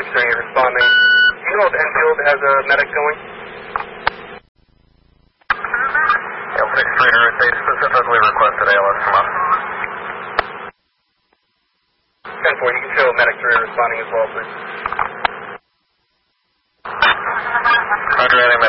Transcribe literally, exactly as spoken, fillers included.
six three responding. Do you know if Enfield has a medic going? L six three, they specifically requested A L S from us. ten four, you can show medic three responding as well, please. Roger,